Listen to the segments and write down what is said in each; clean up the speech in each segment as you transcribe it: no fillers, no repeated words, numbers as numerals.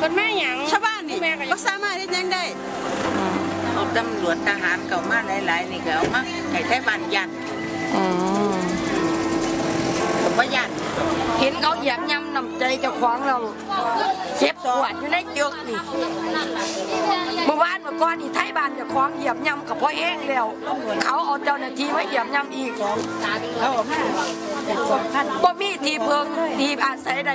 คนแม่หยังชาวบ้านนี่ก็สามารถที่ยังได้เอาตำรวจทหารเก่ามาหลายๆนี่ก็เอามาให้ไทบ้านยันผมว่ายันเห็นเขาเหยียบย่ำน้ำใจเจ้าของเราเจ็บปวดอยู่ในจึกนี่เมื่อวานเมื่อก่อนนี่ไทยบ้านเจ้าของเหยียบย่ำกับพ่อแห้งแล้วเขาเอาเจ้าหน้าที่มาเหยียบย่ำอีกบ่มีที่เพิงที่อาศัยใด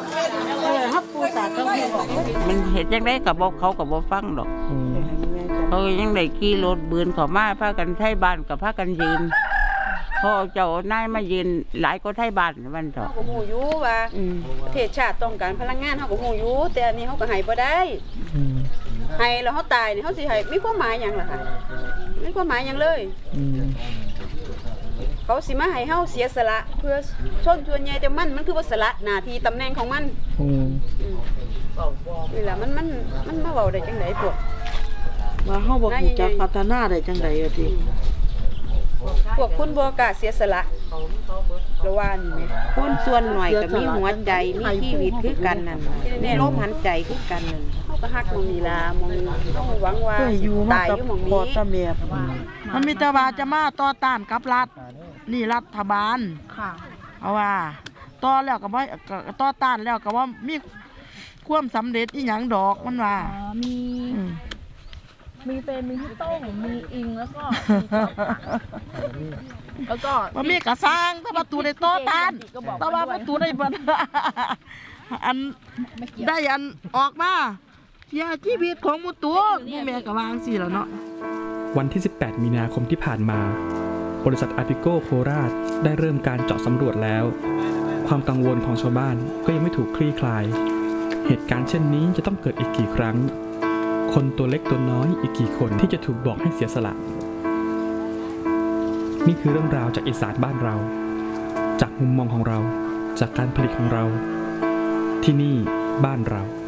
มันเห็นยังได้กับบอกเขากับบอกฟังหรอกเขายังได้ขี่รถบืนเขามาพากันไทยบ้านกับพากันยืนพ่อเจ้านายมายืนหลายก็ไทยบ้านมันเถอะเขาก็หูอยู่ว่าประเทศชาติต้องการพลังงานเขาก็หูอยู่แต่อันนี้เขาก็ให้บ่ได้ให้แล้วเขาตายนี่เขาสิให้มีความหมายอย่างล่ะค่ะมีความหมายอย่างเลยเขาสิมาให้เขาเสียสละเพื่อชนชวนใหญ่แต่มันคือว่าสละหน้าที่ตำแหน่งของมันนี่แหละมันมาเว้าได้จังได๋พวกว่าเฮาบ่รู้จักพัฒนาได้จังได๋ว่าติพวกคุณบ่กล้าเสียสละระว่านี่แม่คนส่วนหน่อยก็มีหัวใจมีชีวิตคือกันนั่นมีลมหายใจคือกันนั่นเฮาก็ฮักมองนี่ล่ะมองต้องหวังว่าตายอยู่หม่องนี้มันมีแต่ว่าจะมาต่อต้านกับรัฐนี่รัฐบาลค่ะเอาว่าต่อแล้วก็บ่ต่อต้านแล้วก็ว่ามีความสำเร็จอีหยังดอกมันว่ามีเป็นมีที่ต้งมีอิงแล้วก็มันมีกระซังถ้าประตูได้ต่อต้านแต่ว่าประตูได้เปิดอันได้อันออกมาอย่าชีวิตของมุตัวแม่ก็วางสิแล้วเนาะวันที่ 18 มีนาคมที่ผ่านมาบริษัทอาปิโกโคราชได้เริ่มการเจาะสำรวจแล้วความกังวลของชาวบ้านก็ยังไม่ถูกคลี่คลายเหตุการณ์เช่นนี้จะต้องเกิดอีกกี่ครั้งคนตัวเล็กตัวน้อยอีกกี่คนที่จะถูกบอกให้เสียสละนี่คือเรื่องราวจากอีสานบ้านเราจากมุมมองของเราจากการผลิตของเราที่นี่บ้านเรา